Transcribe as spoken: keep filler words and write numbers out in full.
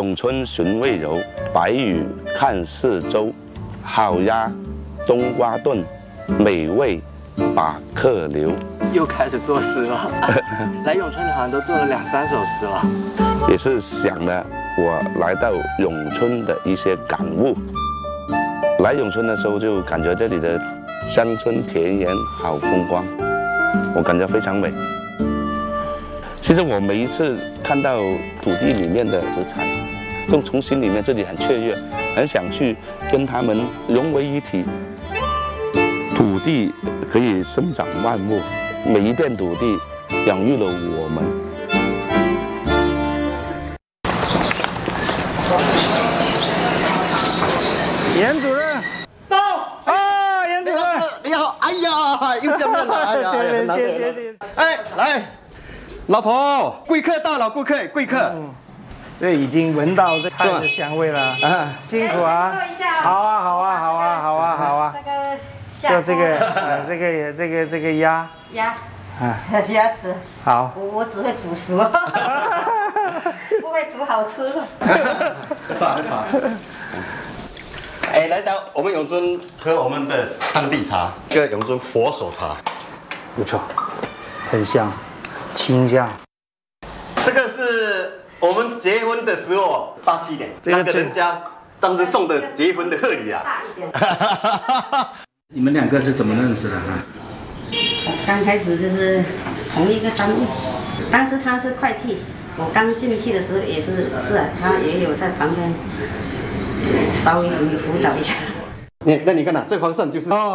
咏春寻味柔，白雨看四周，好鸭冬瓜炖，美味把客留。 又开始作诗了，来咏春你好像都做了两三首诗了。 也是想了我来到咏春的一些感悟。来咏春的时候就感觉这里的乡村田园好风光，我感觉非常美。其实我每一次看到土地里面的食材，就从心里面自己很雀跃，很想去跟他们融为一体。土地可以生长万物，每一片土地养育了我们。 严主任到啊，严主任你好，哎呀，又见面了，哎呀， 谢谢谢谢谢谢。 哎，来，老婆，贵客到了，顾客，贵客。 嗯，对，已经闻到这菜的香味了啊，辛苦啊！好啊好啊好啊好啊好啊。 这个下就这个呃这个这个这个鸭鸭啊鸭子。 好。 我我只会煮熟，不会煮好吃的。 炸茶。哎，来到我们永春喝我们的当地茶，这个永春佛手茶， 不错，很香，清香。 这个是我们结婚的时候大气一点， 这个那个人家当时送的结婚的贺礼啊。 大一点。 你们两个是怎么认识的啊？ 刚开始就是同一个单位，当时他是会计，我刚进去的时候也是是啊，他也有在旁边稍微给你辅导一下。 你那你看呐、这皇上就是。哦